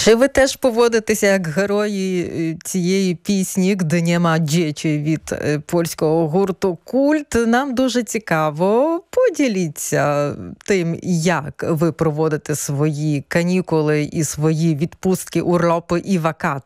Чи ви теж поводитеся як герої цієї пісні «Gdy nie ma dzieci» від польського гурту «Культ»? Нам дуже цікаво. Поділіться тим, як ви проводите свої канікули і свої відпустки, урlopy і вакації.